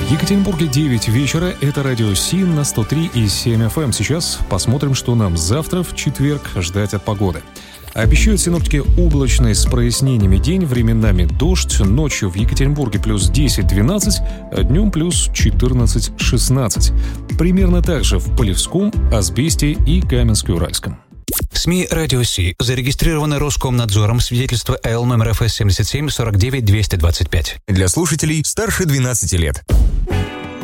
В Екатеринбурге 9 вечера. Это радио СИН на 103,7 FM. Сейчас посмотрим, что нам завтра, в четверг, ждать от погоды. Обещают синоптики облачный с прояснениями день, временами дождь. Ночью в Екатеринбурге плюс 10-12, а днем плюс 14-16. Примерно так же в Полевском, Асбесте и Каменске-Уральском. СМИ «Радио Си» зарегистрированы Роскомнадзором. Свидетельство АЛ номер ФС 77 49 225. Для слушателей старше 12 лет.